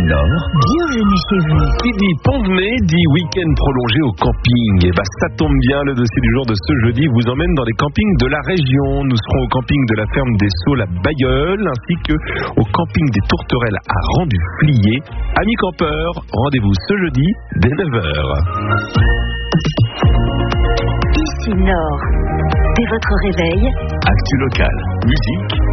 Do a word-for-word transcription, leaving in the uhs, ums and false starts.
Nord, bienvenue chez vous. Qui dit pont de mai dit week-end prolongé au camping. Et bah ça tombe bien, le dossier du jour de ce jeudi vous emmène dans les campings de la région. Nous serons au camping de la ferme des Saules à Bailleul, ainsi que au camping des Tourterelles à Rendu-Flier. Amis campeurs, rendez-vous ce jeudi dès neuf heures. Ici Nord, dès votre réveil, Actu local, musique